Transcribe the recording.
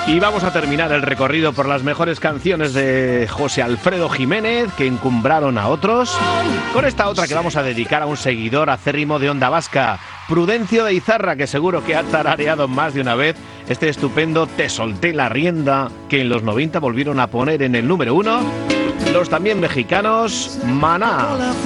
Y vamos a terminar el recorrido por las mejores canciones de José Alfredo Jiménez, que encumbraron a otros, con esta otra que vamos a dedicar a un seguidor acérrimo de Onda Vasca, Prudencio de Izarra, que seguro que ha tarareado más de una vez este estupendo Te solté la rienda, que en los 90 volvieron a poner en el número 1 los también mexicanos Maná.